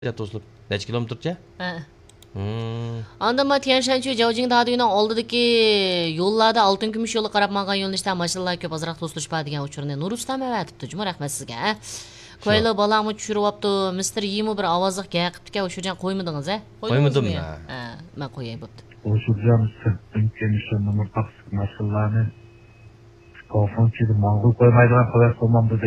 to'silib necha kilometrcha? Anda ma Tianshanchu Jiaojing Dadining oldidagi yo'llarda oltin kumush yo'li qarab manga yo'nalishda mashinalar ko'p azroq to'silishpa degan uchurni Nurustam avatibdi. Juma rahmat sizga. Ko'yli balamni tushiryapti. Mr. Yimo bir ovozliq gapibdi-ku, o'shadan qo'ymadingiz, a? Qo'ymadim. Ha, men qo'yay bo'pti. O'shirgan imkoniyatni numar taqsim masalalarni Kofon chidi mang'ul qo'ymaydigan qo'yar qo'ymam